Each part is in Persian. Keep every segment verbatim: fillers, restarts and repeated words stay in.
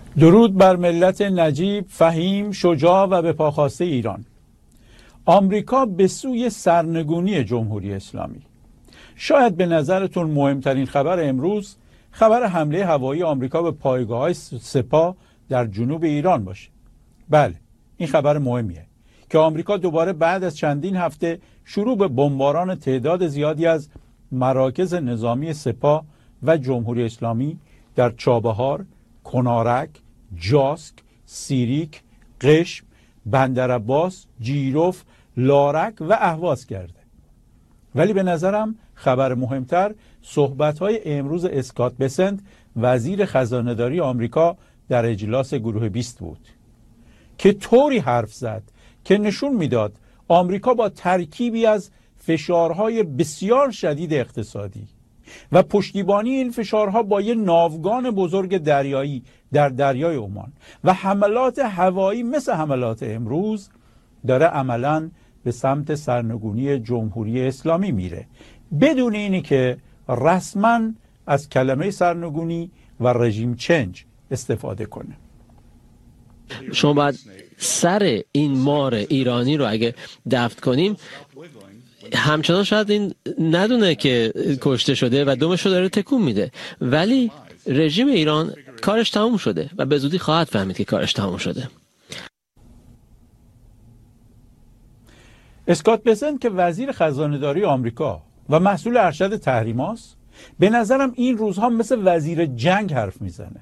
درود بر ملت نجیب، فهیم، شجاع و به پاخواسته ایران. آمریکا به سوی سرنگونی جمهوری اسلامی. شاید به نظرتون مهمترین خبر امروز خبر حمله هوایی آمریکا به پایگاه‌های سپاه در جنوب ایران باشه. بله، این خبر مهمیه که آمریکا دوباره بعد از چندین هفته شروع به بمباران تعداد زیادی از مراکز نظامی سپاه و جمهوری اسلامی در چابهار، کنارک، جاسک، سیریک، قشم، بندرعباس، جیرف، لارک و اهواز کرده. ولی به نظرم خبر مهمتر صحبت‌های امروز اسکات بسنت، وزیر خزانه‌داری آمریکا، در اجلاس گروه بیست بود که طوری حرف زد که نشون میداد آمریکا با ترکیبی از فشارهای بسیار شدید اقتصادی و پشتیبانی این فشارها با یک ناوگان بزرگ دریایی در دریای عمان و حملات هوایی مثل حملات امروز داره عملاً به سمت سرنگونی جمهوری اسلامی میره، بدون اینی که رسما از کلمه سرنگونی و رژیم چنج استفاده کنه. شما باید سر این مار ایرانی رو اگه دفن کنیم، همچنان شاید این ندونه که کشته شده و دمش رو داره تکون میده، ولی رژیم ایران کارش تموم شده و به زودی خواهد فهمید که کارش تموم شده. اسکات بسنت که وزیر خزانه‌داری آمریکا و مسئول ارشد تحریماست، به نظرم این روزها مثل وزیر جنگ حرف میزنه.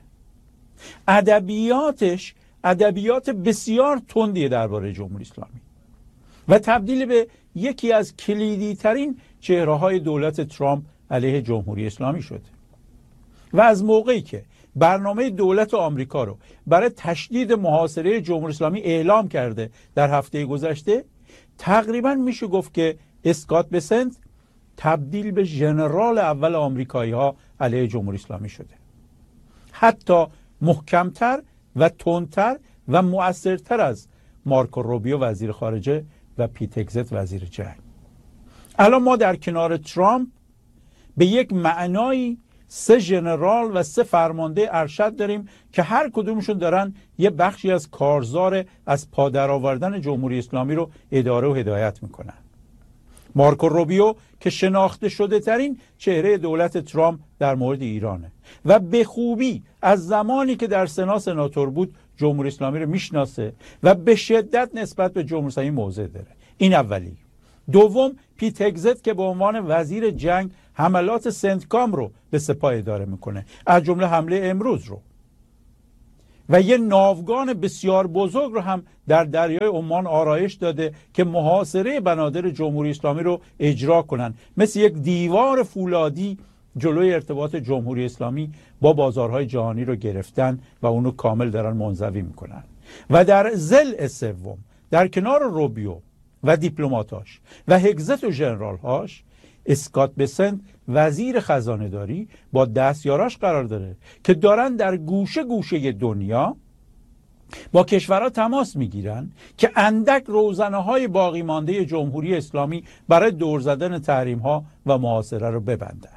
ادبیاتش ادبیات بسیار تندیه درباره جمهوری اسلامی و تبدیل به یکی از کلیدی ترین چهره های دولت ترامپ علیه جمهوری اسلامی شده و از موقعی که برنامه دولت آمریکا رو برای تشدید محاصره جمهوری اسلامی اعلام کرده در هفته گذشته، تقریبا میشه گفت که اسکات بسنت تبدیل به ژنرال اول آمریکایی ها علیه جمهوری اسلامی شده، حتی محکمتر و تندتر و مؤثرتر از مارکو روبیو وزیر خارجه و پیت هگزت وزیر جنگ. الان ما در کنار ترامپ به یک معنایی سه ژنرال و سه فرمانده ارشد داریم که هر کدومشون دارن یه بخشی از کارزار از پادر آوردن جمهوری اسلامی رو اداره و هدایت میکنن. مارکو روبیو که شناخته شده ترین چهره دولت ترامپ در مورد ایرانه و به خوبی از زمانی که در سنا سناتور بود جمهوری اسلامی رو میشناسه و به شدت نسبت به جمهوری اسلامی موضع داره. این اولی. دوم، پیت هگزت که به عنوان وزیر جنگ حملات سنتکام رو به سپاه اداره میکنه، از جمله حمله امروز رو، و یه ناوگان بسیار بزرگ رو هم در دریای عمان آرایش داده که محاصره بنادر جمهوری اسلامی رو اجرا کنن، مثل یک دیوار فولادی جلوی ارتباط جمهوری اسلامی با بازارهای جهانی رو گرفتن و اونو کامل دارن منزوی میکنن. و در ضلع سوم، در کنار روبیو و دیپلماتاش و هگزت و ژنرال‌هاش، اسکات بسنت وزیر خزانه‌داری با دستیاراش قرار داره که دارن در گوشه گوشه دنیا با کشورها تماس میگیرن که اندک روزنه های باقی مانده جمهوری اسلامی برای دور زدن تحریم ها و محاصره رو ببندن.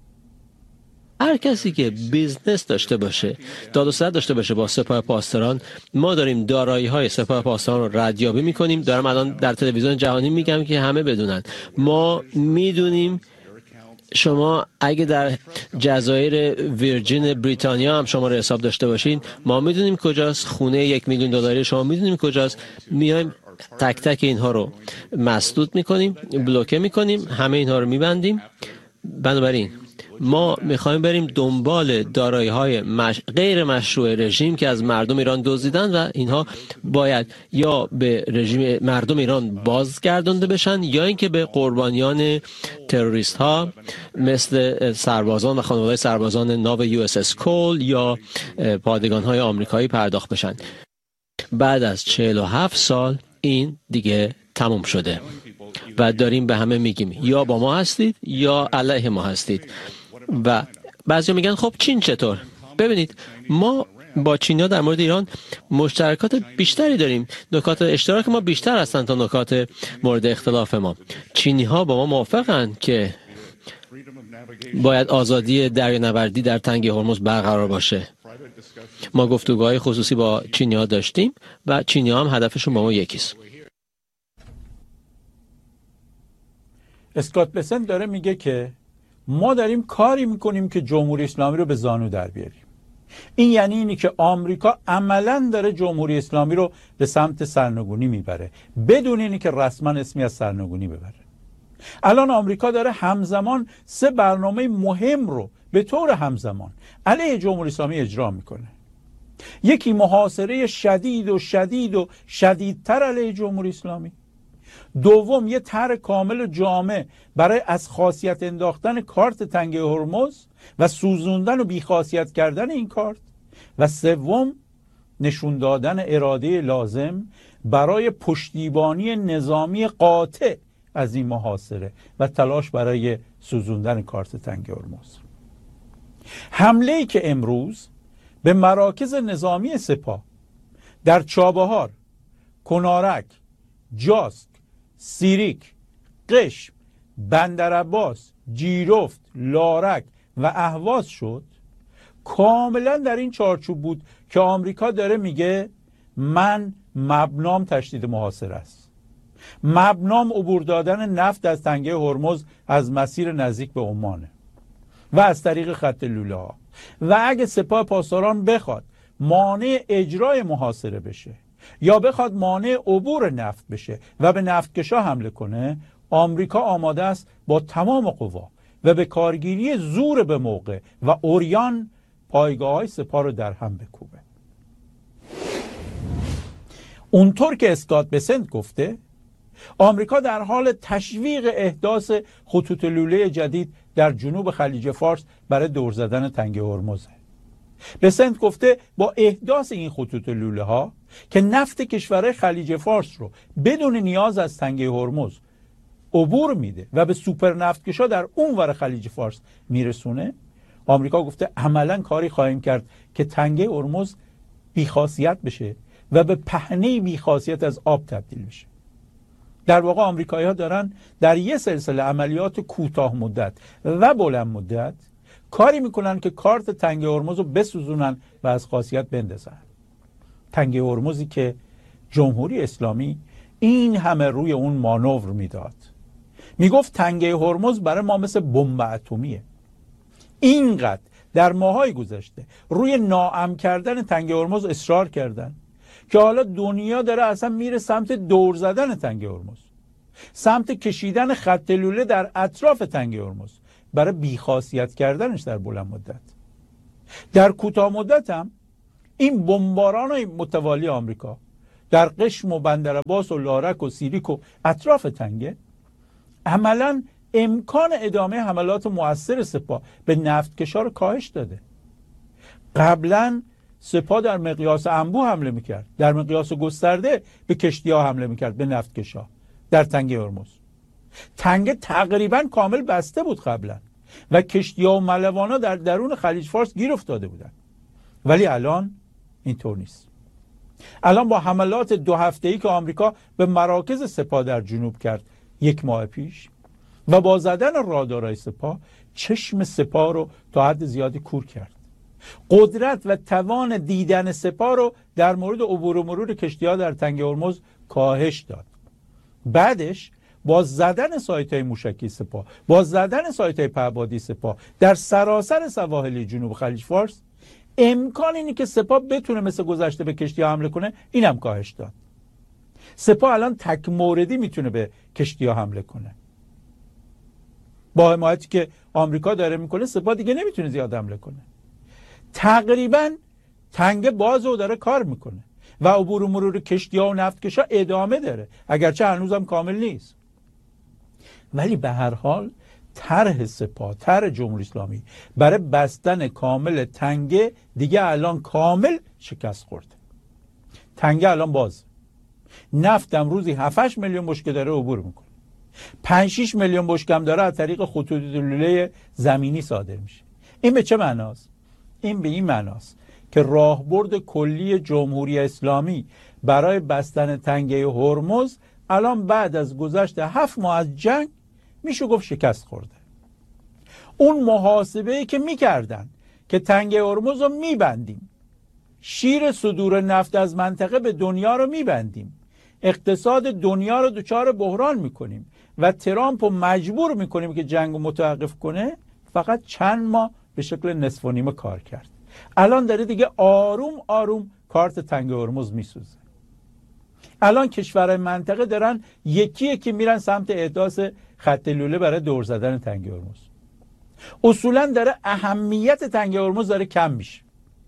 هر کسی که بیزنس داشته باشه، داد و ستد داشته باشه با سپاه پاسداران، ما داریم دارایی های سپاه پاسداران رو ردیابی میکنیم. دارم الان در تلویزیون جهانی میگم که همه بدونن. ما میدونیم شما اگه در جزایر ویرجین بریتانیا هم شما رو حساب داشته باشین، ما میدونیم کجاست. خونه یک میلیون دلاری شما میدونیم کجاست. میایم تک تک اینها رو مسدود میکنیم، بلوکه میکنیم، همه اینها رو میبندیم. بنابراین ما میخوایم بریم دنبال دارایی‌های مش... غیر مشروع رژیم که از مردم ایران دزدیدن و اینها باید یا به رژیم مردم ایران بازگردانده بشن یا اینکه به قربانیان تروریست ها مثل سربازان و خانواده سربازان ناو یو اس اس کول یا پادگان های آمریکایی پرداخت بشن. بعد از چهل و هفت سال این دیگه تموم شده و داریم به همه میگیم یا با ما هستید یا علیه ما هستید. و بعضی میگن خب چین چطور؟ ببینید ما با چینیا در مورد ایران مشترکات بیشتری داریم. نکات اشتراک ما بیشتر هستند تا نکات مورد اختلاف ما. چینی ها با ما موافقند که باید آزادی دریانوردی در تنگه هرمز برقرار باشه. ما گفتگوهای خصوصی با چینی‌ها داشتیم و چینی‌ها هم هدفشون با ما یکیست. اسکات بسنت داره میگه که ما داریم کاری میکنیم که جمهوری اسلامی رو به زانو در بیاریم. این یعنی اینی که آمریکا عملاً داره جمهوری اسلامی رو به سمت سرنگونی میبره بدون اینی که رسما اسمی از سرنگونی ببره. الان آمریکا داره همزمان سه برنامه مهم رو به طور همزمان علیه جمهوری اسلامی اجرا میکنه. یکی محاصره شدید و شدید و شدیدتر علیه جمهوری اسلامی. دوم یه طرح کامل و جامع برای از خاصیت انداختن کارت تنگه هرمز و سوزوندن و بیخاصیت کردن این کارت. و سوم نشون دادن اراده لازم برای پشتیبانی نظامی قاطع از این محاصره و تلاش برای سوزوندن کارت تنگه هرمز. حمله‌ای که امروز به مراکز نظامی سپاه در چابهار، کنارک، جاسک، سیریک، قشم، بندرعباس، جیرفت، لارک و اهواز شد کاملا در این چارچوب بود که آمریکا داره میگه من مبنام تشدید محاصره است، مبنام عبور دادن نفت از تنگه هرمز از مسیر نزدیک به عمانه و از طریق خط لوله ها. و اگه سپاه پاسداران بخواد مانع اجرای محاصره بشه یا بخواد مانع عبور نفت بشه و به نفتکشا حمله کنه، آمریکا آماده است با تمام قوا و به کارگیری زور به موقع و عریان پایگاه‌های سپاه رو در هم بکوبه. اونطور که اسکات بسنت گفته، آمریکا در حال تشویق احداث خطوط لوله جدید در جنوب خلیج فارس برای دور زدن تنگه هرمزه. بسنت گفته با احداث این خطوط لوله ها که نفت کشورهای خلیج فارس رو بدون نیاز از تنگه هرمز عبور میده و به سوپر نفتکشا در اون ور خلیج فارس میرسونه، آمریکا گفته عملاً کاری خواهیم کرد که تنگه هرمز بیخاصیت بشه و به پهنه بیخاصیت از آب تبدیل بشه. در واقع آمریکایی‌ها دارن در یه سلسله عملیات کوتاه مدت و بلند مدت کاری میکنن که کارت تنگه هرمز رو بسوزونن و از خاصیت بندازن. تنگه هرمزی که جمهوری اسلامی این همه روی اون مانور میداد. میگفت تنگه هرمز برای ما مثل بمب اتمیه. اینقدر در ماهای گذشته روی ناامن کردن تنگه هرمز اصرار کردن که حالا دنیا داره اصلا میره سمت دور زدن تنگه هرمز، سمت کشیدن خط لوله در اطراف تنگه هرمز برای بیخاصیت کردنش در بلند مدت. در کوتاه مدت هم این بمباران متوالی آمریکا در قشم و بندرعباس و لارک و سیریک و اطراف تنگه عملاً امکان ادامه حملات مؤثر سپاه به نفتکشا رو کاهش داده. قبلاً سپاه در مقیاس انبوه حمله میکرد، در مقیاس گسترده به کشتی ها حمله میکرد، به نفتکشا در تنگه هرمز. تنگه تقریبا کامل بسته بود قبلا و کشتی ها و ملوانا در درون خلیج فارس گیر افتاده بودن، ولی الان اینطور نیست. الان با حملات دو هفته‌ای که آمریکا به مراکز سپاه در جنوب کرد یک ماه پیش و با زدن رادارهای سپاه چشم سپاه رو تا حد زیادی کور کرد. قدرت و توان دیدن سپاه رو در مورد عبور و مرور کشتی‌ها در تنگه هرمز کاهش داد. بعدش با زدن سایت‌های موشکی سپاه، با زدن سایت‌های پهپادی سپاه در سراسر سواحل جنوب خلیج فارس، امکان اینی که سپاه بتونه مثل گذشته به کشتی‌ها حمله کنه اینم کاهش داد. سپاه الان تک موردی میتونه به کشتی‌ها حمله کنه. با حمایتی که آمریکا داره میکنه سپاه دیگه نمیتونه زیاد حمله کنه. تقریبا تنگه باز و داره کار میکنه و عبور و مرور کشتی‌ها و نفتکشا ادامه داره، اگرچه هنوزم کامل نیست. ولی به هر حال طرح سپاه، طرح جمهوری اسلامی برای بستن کامل تنگه دیگه الان کامل شکست خورده. تنگه الان باز، نفتم روزی هفت هشت میلیون بشکه داره عبور میکنه، پنج شش میلیون بشکه هم داره از طریق خطوط لوله زمینی صادر میشه. این به چه معناست؟ این به این معناست که راهبرد کلی جمهوری اسلامی برای بستن تنگه هرمز الان بعد از گذشت هفت ماه از جنگ میشه گفت شکست خورده. اون محاسبه‌ای که میکردن که تنگه هرمز رو میبندیم، شیر صدور نفت از منطقه به دنیا رو میبندیم، اقتصاد دنیا رو دچار بحران میکنیم و ترامپ رو مجبور میکنیم که جنگ رو متوقف کنه، فقط چند ماه به شکل نصف و نیمه کار کرد. الان داره دیگه آروم آروم کارت تنگه هرمز میسوزه. الان کشورهای منطقه دارن یکی یکی میرن سمت احداث خط لوله برای دور زدن تنگه هرمز. اصولا داره اهمیت تنگه هرمز داره کم میشه.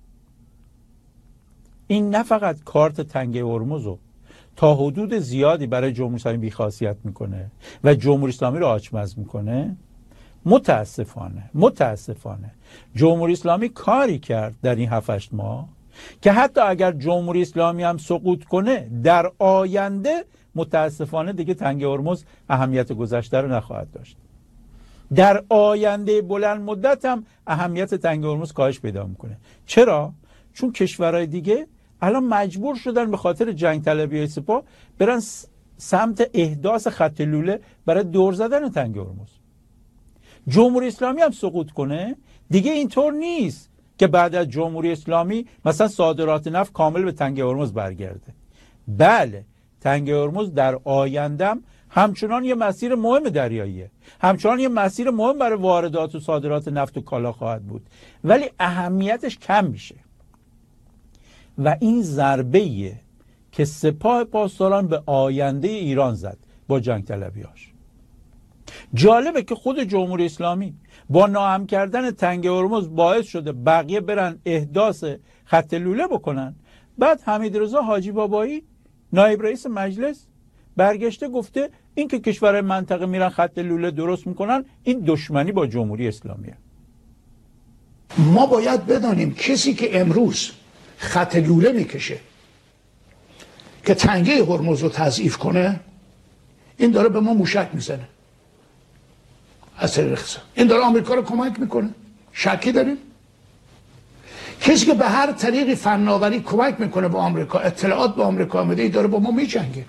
این نه فقط کارت تنگه هرمز رو تا حدود زیادی برای جمهوری اسلامی بیخاصیت میکنه و جمهوری اسلامی رو آچمز میکنه، متاسفانه متاسفانه جمهوری اسلامی کاری کرد در این هفت هشت ماه که حتی اگر جمهوری اسلامی هم سقوط کنه، در آینده متاسفانه دیگه تنگه هرمز اهمیت گذشته رو نخواهد داشت. در آینده بلند مدت هم اهمیت تنگه هرمز کاهش پیدا میکنه. چرا؟ چون کشورهای دیگه الان مجبور شدن به خاطر جنگ طلبی سپاه برن سمت احداث خط لوله برای دور زدن تنگه هرمز. جمهوری اسلامی هم سقوط کنه، دیگه اینطور نیست که بعد از جمهوری اسلامی مثلا صادرات نفت کامل به تنگه هرمز برگرده. بله، تنگه هرمز در آیندهم همچنان یه مسیر مهم دریاییه، همچنان یه مسیر مهم برای واردات و صادرات نفت و کالا خواهد بود، ولی اهمیتش کم میشه. و این ضربه‌ایه که سپاه پاسداران به آینده ایران زد با جنگ طلبیاش. جالبه که خود جمهوری اسلامی با ناهم کردن تنگه هرمز باعث شده بقیه برن احداث خط لوله بکنن. بعد حمیدرضا حاجی بابایی نایب رئیس مجلس برگشته گفته این که کشورهای منطقه میرن خط لوله درست میکنن، این دشمنی با جمهوری اسلامیه. ما باید بدانیم کسی که امروز خط لوله میکشه که تنگه هرمز رو تضعیف کنه، این داره به ما موشک میزنه از طریق اقتصاد. این داره آمریکا رو کمک میکنه. شکی داریم؟ کسی که به هر طریقی فناوری کمک میکنه به آمریکا، اطلاعات به آمریکا میده، این داره با ما میجنگه.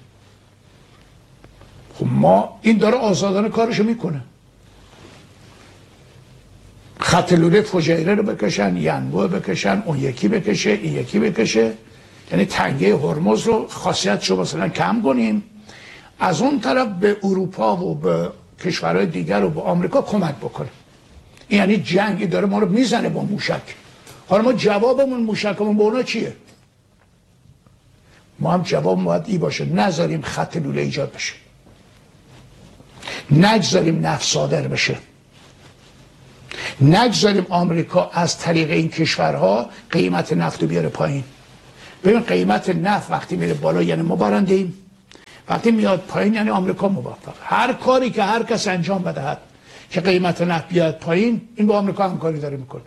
خب ما این داره آزادانه کارشو میکنه. خط لوله فجیره رو بکشن، ینبوع بکشن، اون یکی بکشه، این یکی بکشه، یعنی تنگه هرمز رو خاصیتشو مثلا کم کنیم، از اون طرف به اروپا و به کشورهای دیگر و به آمریکا کمک بکنه. این یعنی جنگی داره ما رو میزنه با موشک. حالا ما جوابمون موشکمون به اونا چیه؟ ما هم جواب باید ای باشه، نذاریم خط لوله ایجاد بشه، نگذاریم نفت صادر بشه، نگذاریم آمریکا از طریق این کشورها قیمت نفت رو بیاره پایین. ببین قیمت نفت وقتی میره بالا یعنی ما بارنده ایم، وقتی میاد پایین یعنی آمریکا موفق. هر کاری که هر کس انجام بدهد که قیمت نفت بیاد پایین، این با آمریکا همکاری داره میکنه.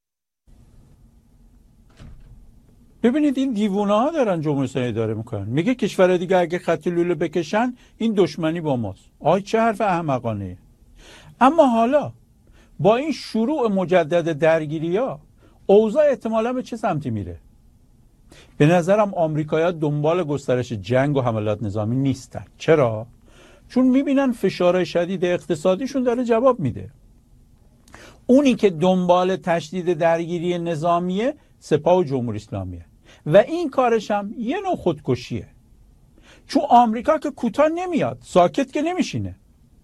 ببینید این دیوونه ها دارن جمهوری اسلامی اداره میکنن. میگه کشور دیگه اگه خط لوله بکشن این دشمنی با ماست. آی چه حرف احمقانه. اما حالا با این شروع مجدد درگیری ها اوضاع احتمالاً به چه سمتی میره؟ به نظرم آمریکایی‌ها دنبال گسترش جنگ و حملات نظامی نیستن. چرا؟ چون میبینن فشار شدید اقتصادیشون داره جواب میده. اونی که دنبال تشدید درگیری نظامیه سپاه و جمهوری اسلامیه و این کارش هم یه نوع خودکشیه. چون آمریکا که کوتاه نمیاد، ساکت که نمیشینه.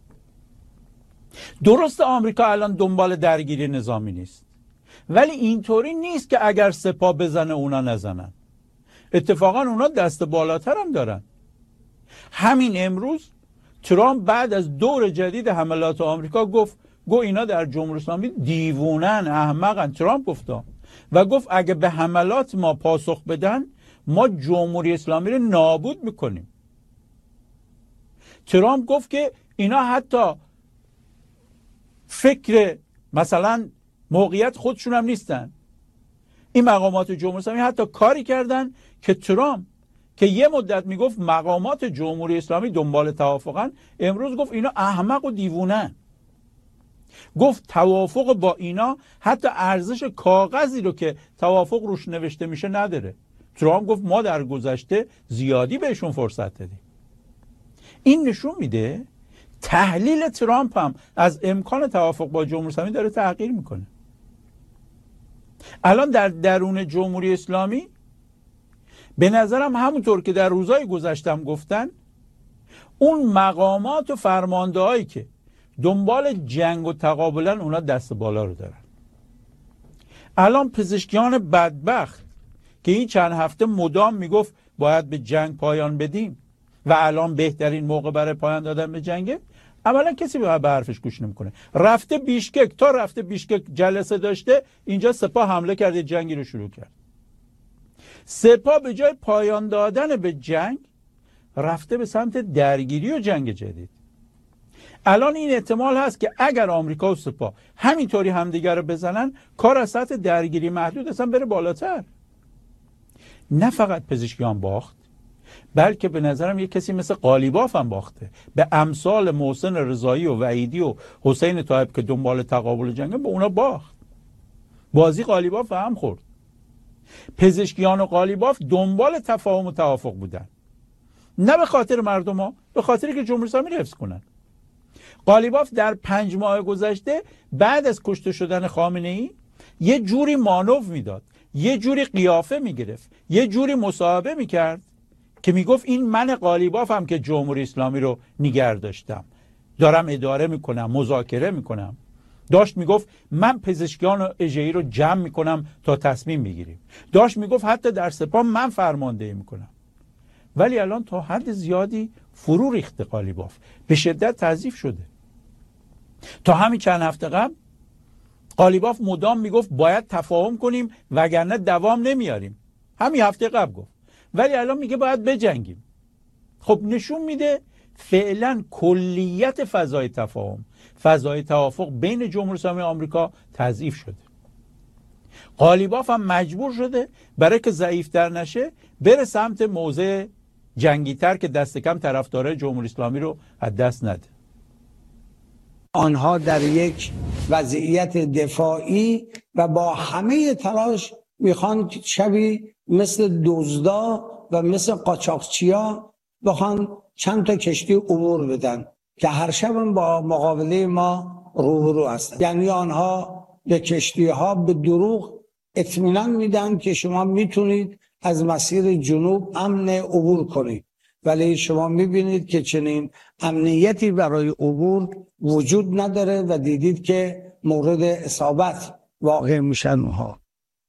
درست آمریکا الان دنبال درگیری نظامی نیست، ولی اینطوری نیست که اگر سپاه بزنه اونا نزنن. اتفاقا اونا دست بالاتر هم دارن. همین امروز ترامپ بعد از دور جدید حملات آمریکا گفت گو اینا در جمهوری اسلامی دیوونن، احمقن. ترامپ گفتا و گفت اگه به حملات ما پاسخ بدن ما جمهوری اسلامی رو نابود میکنیم. ترامپ گفت که اینا حتی فکر مثلا موقعیت خودشون هم نیستن. این مقامات جمهوری اسلامی حتی کاری کردن که ترامپ که یه مدت میگفت مقامات جمهوری اسلامی دنبال توافقن، امروز گفت اینا احمق و دیوونن. گفت توافق با اینا حتی ارزش کاغذی رو که توافق روش نوشته میشه نداره. ترامپ گفت ما در گذشته زیادی بهشون فرصت دادیم. این نشون میده تحلیل ترامپ هم از امکان توافق با جمهوری اسلامی داره تغییر میکنه. الان در درون جمهوری اسلامی به نظرم همونطور که در روزهای گذشتم گفتن، اون مقامات و فرماندهایی که دنبال جنگ و تقابلن اونا دست بالا رو دارن. الان پزشکیان بدبخت که این چند هفته مدام میگفت باید به جنگ پایان بدیم و الان بهترین موقع برای پایان دادن به جنگه، اولا کسی به حرفش گوش نمیکنه. رفته بیشکک، تا رفته بیشکک جلسه داشته، اینجا سپاه حمله کرده، جنگی رو شروع کرد. سپاه به جای پایان دادن به جنگ رفته به سمت درگیری و جنگ جدید. الان این احتمال هست که اگر آمریکا و سپاه همینطوری همدیگر رو بزنن، کار از سطح درگیری محدود اصلا بره بالاتر. نه فقط پزشکیان باخت، بلکه به نظرم یک کسی مثل قالیباف هم باخته، به امثال محسن رضایی و وحیدی و حسین طایب که دنبال تقابل جنگه، به اونا باخت. بازی قالیباف هم خورد. پزشکیان و قالیباف دنبال تفاهم و توافق بودن، نه به خاطر مردم ها، به خاطری که جمهوری اسلامی رو حفظ کنن. قالیباف در پنج ماه گذشته بعد از کشته شدن خامنه ای یه جوری مانور میداد، یه جوری قیافه میگرفت، یه جوری مصاحبه میکرد که میگفت این من قالیبافم که جمهوری اسلامی رو نگه داشتم، دارم اداره میکنم، مذاکره میکنم. داشت میگفت من پزشکیان و اژه‌ای رو جمع میکنم تا تصمیم بگیریم. داشت میگفت حتی در سپاه من فرماندهی میکنم. ولی الان تا حد زیادی فرو ریخته قالیباف، به شدت تضعیف شده. تا همین چند هفته قبل قالیباف مدام میگفت باید تفاهم کنیم وگرنه دوام نمیاریم. همین هفته قبل گفت. ولی الان میگه باید بجنگیم. خب نشون میده فعلا کلیت فضای تفاهم، فضای توافق بین جمهوری اسلامی و آمریکا تضعیف شده. قالیباف هم مجبور شده برای که ضعیف‌تر نشه بره سمت موضع جنگی‌تر که دست کم طرفدارای جمهوری اسلامی رو از دست نده. آنها در یک وضعیت دفاعی و با همه تلاش میخوان شبی مثل دزدا و مثل قاچاقچیا بخوان چند تا کشتی عبور بدن که هر شب با مقابله ما روبرو هستند. یعنی آنها به کشتی ها به دروغ اطمینان میدن که شما میتونید از مسیر جنوب امن عبور کنید، ولی شما میبینید که چنین امنیتی برای عبور وجود نداره و دیدید که مورد اصابت واقع میشن اونها.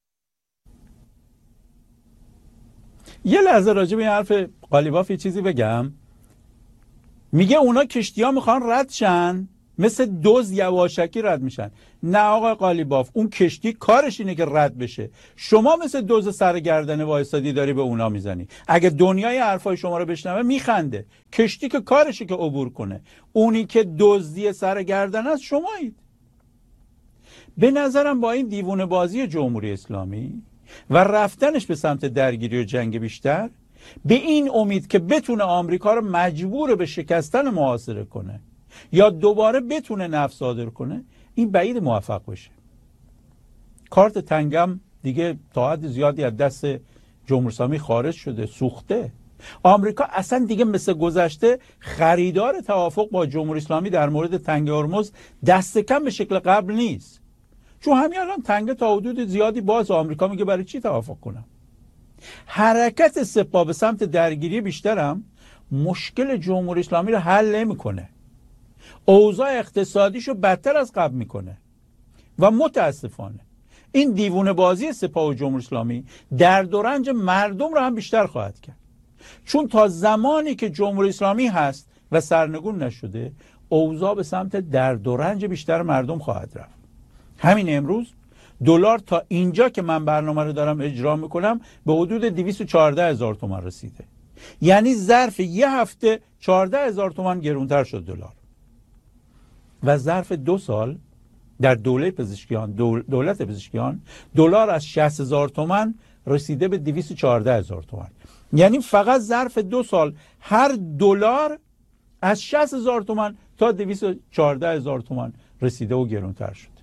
یه لحظه راجع به این حرف قالیباف یه چیزی بگم. میگه اونا کشتی ها میخوان رد شن، مثل دوز یواشکی رد میشن. نه آقای قالیباف، اون کشتی کارش اینه که رد بشه. شما مثل دوز سرگردن وایسادی داری به اونا میزنی. اگه دنیای حرفای شما رو بشنوه میخنده. کشتی که کارشه که عبور کنه، اونی که دزدی سرگردن است شمایید. به نظرم با این دیوونه بازی جمهوری اسلامی و رفتنش به سمت درگیری و جنگ بیشتر، به این امید که بتونه آمریکا رو مجبور به شکستن محاصره کنه یا دوباره بتونه نفت صادر کنه، این بعید موفق بشه. کارت تنگم دیگه تا حد زیادی از دست جمهوری اسلامی خارج شده، سوخته. آمریکا اصلا دیگه مثل گذشته خریدار توافق با جمهوری اسلامی در مورد تنگ هرمز دست کم به شکل قبل نیست. چون همین الان تنگه تا حدود زیادی باز، آمریکا میگه برای چی توافق کنم؟ حرکت سپاه به سمت درگیری بیشترم مشکل جمهوری اسلامی رو حل نمیکنه. اوضاع اقتصادیشو بدتر از قبل میکنه و متاسفانه این دیوونه بازی سپاه و جمهوری اسلامی درد و رنج مردم رو هم بیشتر خواهد کرد. چون تا زمانی که جمهوری اسلامی هست و سرنگون نشده، اوضاع به سمت درد و رنج بیشتر مردم خواهد رفت. همین امروز دلار تا اینجا که من برنامه رو دارم اجرا میکنم به حدود دویست و چهارده هزار تومان رسیده. یعنی ظرف یه هفته چهارده هزار تومان گرونتر شد دلار. و ظرف دو سال در دوله پزشکیان دولت پزشکیان دلار از شصت هزار تومان رسیده به دویست و چهارده هزار تومان. یعنی فقط ظرف دو سال هر دلار از شصت هزار تومان تا دویست و چهارده هزار تومان رسیده و گرونتر شد.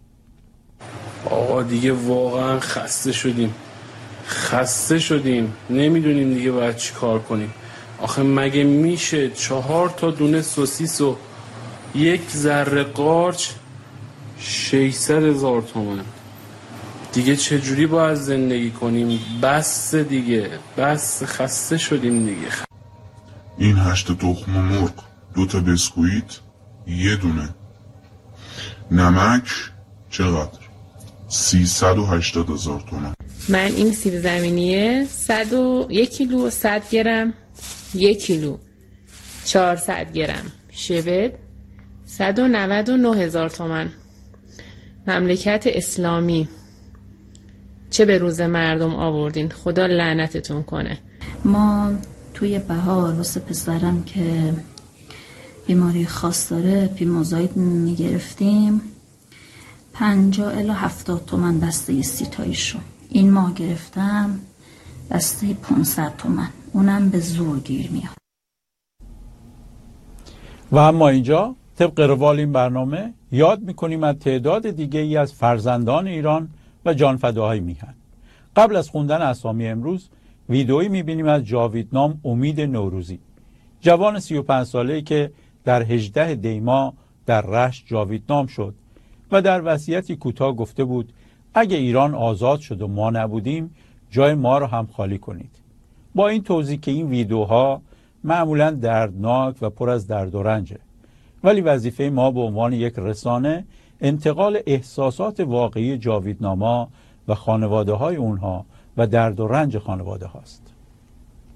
آقا دیگه واقعا خسته شدیم خسته شدیم نمیدونیم دیگه باید چی کار کنیم. آخه مگه میشه چهار تا دونه سوسیس و یک ذره قارچ ششصد هزار تومن. دیگه چجوری باید زندگی کنیم؟ بس دیگه، بس، خسته شدیم دیگه. این هشت تخم مرغ، دو تا بسکویت، یه دونه نمک چقدر؟ سیصد و هشتاد هزار تومان. من این سیب زمینیه صد و یک کیلو و صد گرم، یک کیلو چهارصد گرم شبت صد و نود و نه هزار تومان. مملکت اسلامی چه به روز مردم آوردین، خدا لعنتتون کنه. ما توی بهار واسه پسرم که بیماری خاص داره پیموزاید میگرفتیم، پنجاه الی هفتاد تومن بسته سیتایشو. این ماه گرفتم بسته پانصد تومن، اونم به زور گیر میاد. و اما اینجا طبق روال این برنامه یاد میکنیم از تعداد دیگه ای از فرزندان ایران و جانفداهای میهن. قبل از خوندن اسامی امروز ویدئویی میبینیم از جاویدنام امید نوروزی، جوان سی و پنج ساله‌ای که در هجدهم دی ماه در رشت جاویدنام شد و در وصیتی کوتاه گفته بود اگه ایران آزاد شد و ما نبودیم جای ما رو هم خالی کنید. با این توضیح که این ویدئوها معمولا دردناک و پر از درد و رنجه، ولی وظیفه ما به عنوان یک رسانه انتقال احساسات واقعی جاویدناما و خانواده های اونها و درد و رنج خانواده هاست.